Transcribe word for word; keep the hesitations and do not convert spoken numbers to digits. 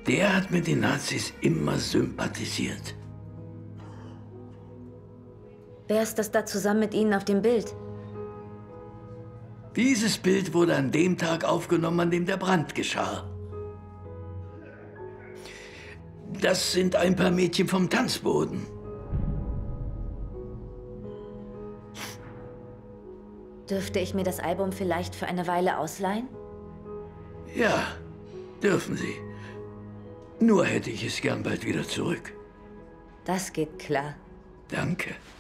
Der hat mit den Nazis immer sympathisiert. Wer ist das da zusammen mit Ihnen auf dem Bild? Dieses Bild wurde an dem Tag aufgenommen, an dem der Brand geschah. Das sind ein paar Mädchen vom Tanzboden. Dürfte ich mir das Album vielleicht für eine Weile ausleihen? Ja, dürfen Sie. Nur hätte ich es gern bald wieder zurück. Das geht klar. Danke.